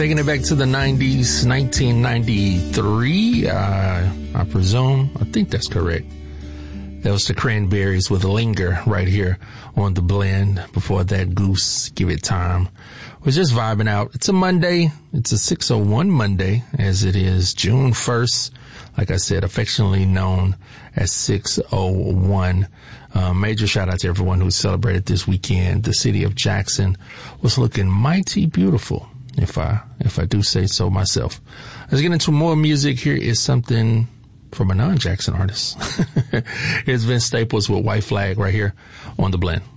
Taking it back to the 90s, 1993, I presume. I think that's correct. That was the Cranberries with Linger right here on the blend. Before that, Goose, Give It Time. We're just vibing out. It's a Monday. It's a 601 Monday, as it is June 1st. Like I said, affectionately known as 601. Major shout out to everyone who celebrated this weekend. The city of Jackson was looking mighty beautiful, if I do say so myself. Let's get into more music. Here is something from a non-Jackson artist. It's Vince Staples with White Flag right here on The Blend.